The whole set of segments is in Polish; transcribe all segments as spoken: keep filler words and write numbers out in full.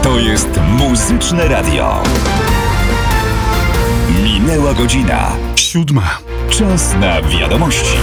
To jest Muzyczne Radio. Minęła godzina. Siódma. Czas na wiadomości.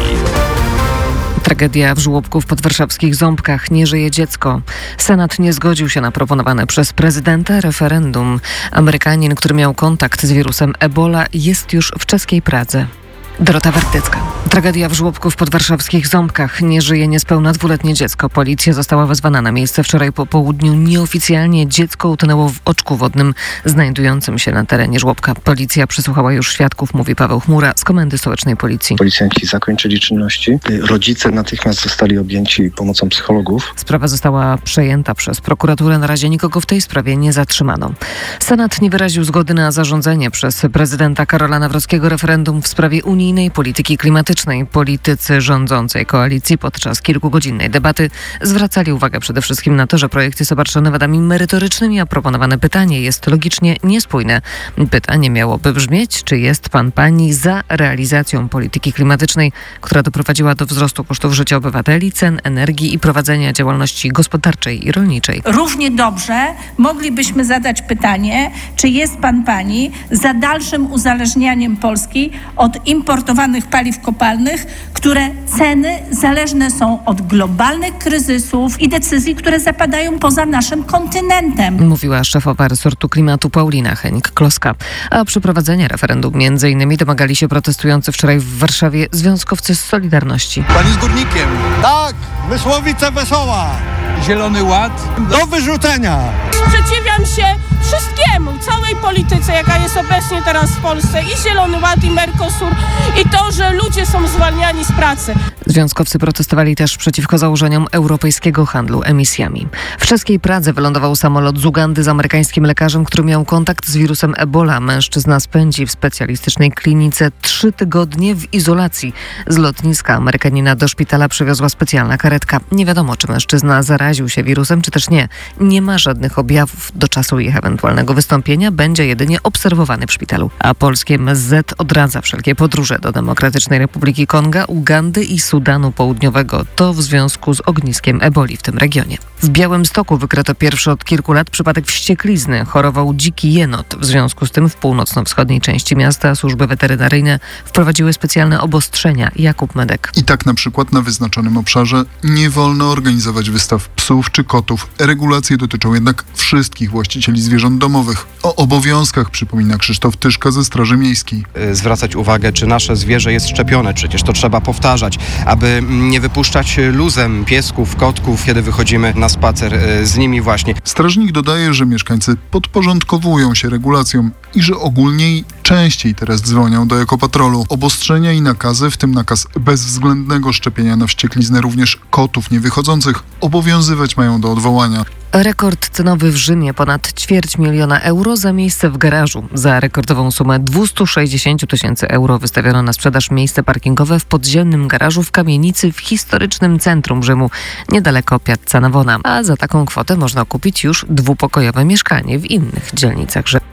Tragedia w żłobku w podwarszawskich Ząbkach. Nie żyje dziecko. Senat nie zgodził się na proponowane przez prezydenta referendum. Amerykanin, który miał kontakt z wirusem Ebola, jest już w czeskiej Pradze. Dorota Wertycka. Tragedia w żłobku w podwarszawskich Ząbkach. Nie żyje niespełna dwuletnie dziecko. Policja została wezwana na miejsce wczoraj po południu. Nieoficjalnie dziecko utonęło w oczku wodnym znajdującym się na terenie żłobka. Policja przesłuchała już świadków, mówi Paweł Chmura z Komendy Stołecznej Policji. Policjanci zakończyli czynności. Rodzice natychmiast zostali objęci pomocą psychologów. Sprawa została przejęta przez prokuraturę. Na razie nikogo w tej sprawie nie zatrzymano. Senat nie wyraził zgody na zarządzenie przez prezydenta Karola Nawrockiego referendum w sprawie unijnej polityki klimatycznej. Politycy rządzącej koalicji podczas kilkugodzinnej debaty zwracali uwagę przede wszystkim na to, że projekt jest obarczony wadami merytorycznymi, a proponowane pytanie jest logicznie niespójne. Pytanie miałoby brzmieć, czy jest pan, pani za realizacją polityki klimatycznej, która doprowadziła do wzrostu kosztów życia obywateli, cen energii i prowadzenia działalności gospodarczej i rolniczej. Równie dobrze moglibyśmy zadać pytanie, czy jest pan, pani za dalszym uzależnianiem Polski od importowanych paliw kopalnych, które ceny zależne są od globalnych kryzysów i decyzji, które zapadają poza naszym kontynentem. Mówiła szefowa resortu klimatu Paulina Henik-Kloska. A przeprowadzenia referendum między innymi domagali się protestujący wczoraj w Warszawie związkowcy z Solidarności. Pan jest górnikiem. Tak, Mysłowice Wesoła. Zielony Ład. Do wyrzucenia. Sprzeciwiam się wszystkiemu, całej polityce, jaka jest obecnie teraz w Polsce, i Zielony Ład, i Mercosur, i to, że ludzie są zwalniani z pracy. Związkowcy protestowali też przeciwko założeniom europejskiego handlu emisjami. W czeskiej Pradze wylądował samolot z Ugandy z amerykańskim lekarzem, który miał kontakt z wirusem Ebola. Mężczyzna spędzi w specjalistycznej klinice trzy tygodnie w izolacji. Z lotniska Amerykanina do szpitala przywiozła specjalna karetka. Nie wiadomo, czy mężczyzna zaraził się wirusem, czy też nie. Nie ma żadnych objawów. Do czasu ich ewentualnego wystąpienia będzie jedynie obserwowany w szpitalu. A polskie M S Z odradza wszelkie podróże do Demokratycznej Republiki Konga, Ugandy i Sudanu Południowego. To w związku z ogniskiem eboli w tym regionie. W Białymstoku wykryto pierwszy od kilku lat przypadek wścieklizny. Chorował dziki jenot. W związku z tym w północno-wschodniej części miasta służby weterynaryjne wprowadziły specjalne obostrzenia. Jakub Medek. I tak na przykład na wyznaczonym obszarze nie wolno organizować wystaw psów czy kotów. Regulacje dotyczą jednak wszystkich właścicieli zwierząt domowych. O obowiązkach przypomina Krzysztof Tyszka ze Straży Miejskiej. Zwracać uwagę, czy nasze zwierzę jest szczepione. Przecież to trzeba powtarzać, aby nie wypuszczać luzem piesków, kotków, kiedy wychodzimy na spacer z nimi właśnie. Strażnik dodaje, że mieszkańcy podporządkowują się regulacjom i że ogólniej częściej teraz dzwonią do ekopatrolu. Obostrzenia i nakazy, w tym nakaz bezwzględnego szczepienia na wściekliznę również kotów niewychodzących, obowiązywać mają do odwołania. Rekord cenowy w Rzymie. Ponad ćwierć miliona euro za miejsce w garażu. Za rekordową sumę dwieście sześćdziesiąt tysięcy euro wystawiono na sprzedaż miejsce parkingowe w podziemnym garażu w kamienicy w historycznym centrum Rzymu, niedaleko Piazza Navona. A za taką kwotę można kupić już dwupokojowe mieszkanie w innych dzielnicach Rzymu.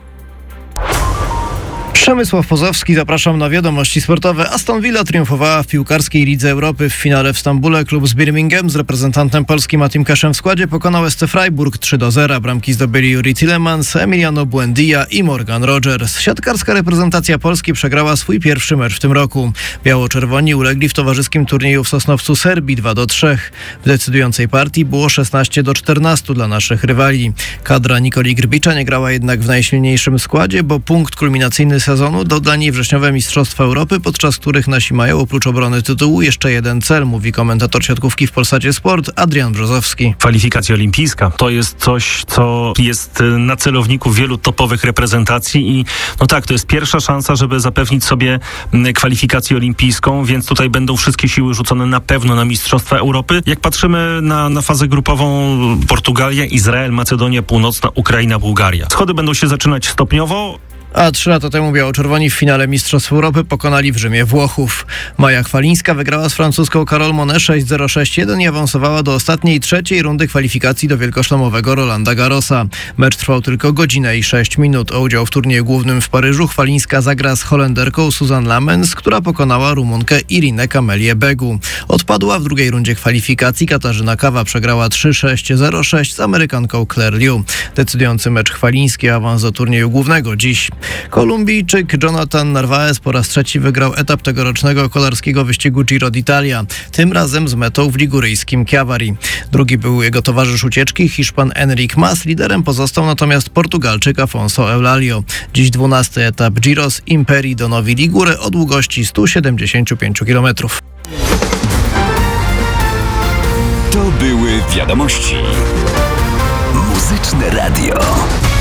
Przemysław Pozowski, zapraszam na wiadomości sportowe. Aston Villa triumfowała w piłkarskiej Lidze Europy. W finale w Stambule klub z Birmingham z reprezentantem Polski Matim Kaszem w składzie pokonał S C Freiburg trzy do zera. Bramki zdobyli Yuri Tillemans, Emiliano Buendia i Morgan Rogers. Siatkarska reprezentacja Polski przegrała swój pierwszy mecz w tym roku. Biało-czerwoni ulegli w towarzyskim turnieju w Sosnowcu Serbii dwa do trzech. W decydującej partii było szesnaście do czternastu dla naszych rywali. Kadra Nikoli Grbicza nie grała jednak w najsilniejszym składzie, bo punkt kulminacyjny sezonu dodali wrześniowe Mistrzostwa Europy, podczas których nasi mają oprócz obrony tytułu jeszcze jeden cel, mówi komentator siatkówki w Polsacie Sport Adrian Brzozowski. Kwalifikacja olimpijska to jest coś, co jest na celowniku wielu topowych reprezentacji i no tak, to jest pierwsza szansa, żeby zapewnić sobie kwalifikację olimpijską, więc tutaj będą wszystkie siły rzucone na pewno na Mistrzostwa Europy. Jak patrzymy na, na fazę grupową, Portugalia, Izrael, Macedonia Północna, Ukraina, Bułgaria. Schody będą się zaczynać stopniowo. A trzy lata temu biało-czerwoni w finale Mistrzostw Europy pokonali w Rzymie Włochów. Maja Chwalińska wygrała z francuską Carole Monet sześć zero sześć jeden i awansowała do ostatniej, trzeciej rundy kwalifikacji do wielkoszlemowego Rolanda Garrosa. Mecz trwał tylko godzinę i sześć minut. O udział w turnieju głównym w Paryżu Chwalińska zagra z Holenderką Suzanne Lamens, która pokonała Rumunkę Irinę Kamelię Begu. Odpadła w drugiej rundzie kwalifikacji. Katarzyna Kawa przegrała trzy sześć zero sześć z Amerykanką Claire Liu. Decydujący mecz Chwalińskiej, awans do turnieju głównego dziś. Kolumbijczyk Jonathan Narvaez po raz trzeci wygrał etap tegorocznego kolarskiego wyścigu Giro d'Italia, tym razem z metą w liguryjskim Chiavari. Drugi był jego towarzysz ucieczki, Hiszpan Enric Mas, liderem pozostał natomiast Portugalczyk Afonso Eulalio. Dziś dwunasty etap Giro z Imperii do Novi Ligure o długości sto siedemdziesiąt pięć kilometrów. To były wiadomości. Muzyczne Radio.